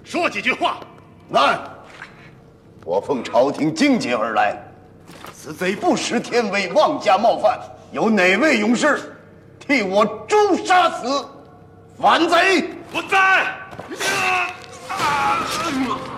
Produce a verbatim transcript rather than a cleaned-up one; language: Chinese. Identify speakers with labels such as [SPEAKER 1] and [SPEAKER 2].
[SPEAKER 1] 说几句话。
[SPEAKER 2] 来，我奉朝廷境界而来，此贼不识天威，妄加冒犯，有哪位勇士替我诛杀此反贼？
[SPEAKER 1] 我在。啊啊